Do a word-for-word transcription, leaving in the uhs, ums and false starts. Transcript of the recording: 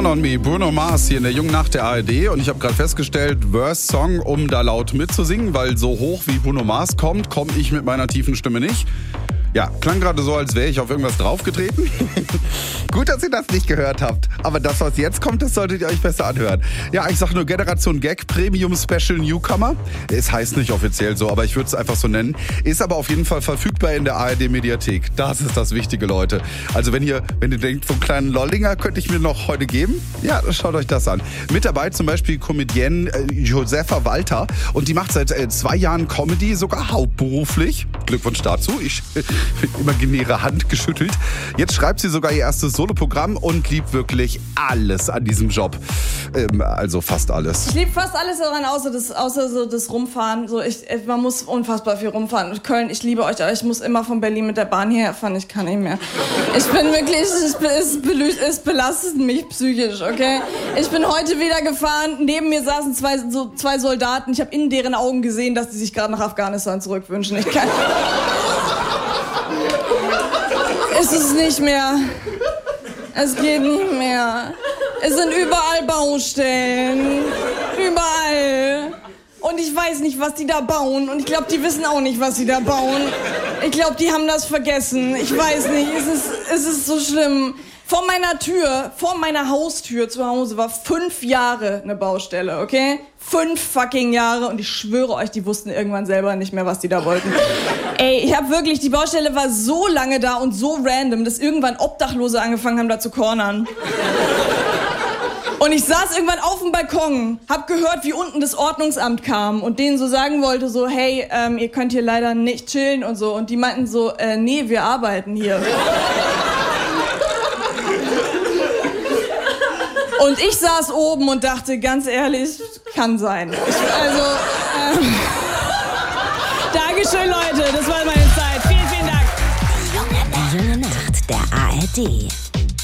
Down on Me, Bruno Mars hier in der jungen Nacht der A R D. Und ich habe gerade festgestellt, Worst Song, um da laut mitzusingen, weil so hoch wie Bruno Mars kommt, komme ich mit meiner tiefen Stimme nicht. Ja, klang gerade so, als wäre ich auf irgendwas draufgetreten. Gut, dass ihr das nicht gehört habt. Aber das, was jetzt kommt, das solltet ihr euch besser anhören. Ja, ich sag nur Generation Gag Premium Special Newcomer. Es heißt nicht offiziell so, aber ich würde es einfach so nennen. Ist aber auf jeden Fall verfügbar in der A R D Mediathek. Das ist das Wichtige, Leute. Also wenn ihr, wenn ihr denkt, so einen kleinen Lollinger könnte ich mir noch heute geben, ja, schaut euch das an. Mit dabei zum Beispiel Comedienne äh, Josefa Walter. Und die macht seit äh, zwei Jahren Comedy, sogar hauptberuflich. Glückwunsch dazu. Ich äh, imaginäre Hand geschüttelt. Jetzt schreibt sie sogar ihr erstes Soloprogramm und liebt wirklich alles an diesem Job. Ähm, also fast alles. Ich liebe fast alles daran, außer das, außer so das Rumfahren. So ich, man muss unfassbar viel rumfahren. Köln, ich liebe euch, aber ich muss immer von Berlin mit der Bahn hierher fahren. Ich kann nicht mehr. Ich bin wirklich, ich bin, es, belü- es belastet mich psychisch, okay? Ich bin heute wieder gefahren. Neben mir saßen zwei, so zwei Soldaten. Ich habe in deren Augen gesehen, dass die sich gerade nach Afghanistan zurückwünschen. Ich kann... Es ist nicht mehr. Es geht nicht mehr. Es sind überall Baustellen. Überall. Und ich weiß nicht, was die da bauen. Und ich glaube, die wissen auch nicht, was sie da bauen. Ich glaube, die haben das vergessen. Ich weiß nicht. Es ist, es ist so schlimm. Vor meiner Tür, vor meiner Haustür zu Hause war fünf Jahre eine Baustelle, okay? Fünf fucking Jahre und ich schwöre euch, die wussten irgendwann selber nicht mehr, was die da wollten. Ey, ich hab wirklich, die Baustelle war so lange da und so random, dass irgendwann Obdachlose angefangen haben, da zu cornern. Und ich saß irgendwann auf dem Balkon, hab gehört, wie unten das Ordnungsamt kam und denen so sagen wollte, so, hey, ähm, ihr könnt hier leider nicht chillen und so. Und die meinten so, äh, nee, wir arbeiten hier. Und ich saß oben und dachte, ganz ehrlich, kann sein. Ich, also, ähm, Dankeschön, Leute, das war meine Zeit. Vielen, vielen Dank. Die junge Nacht der A R D.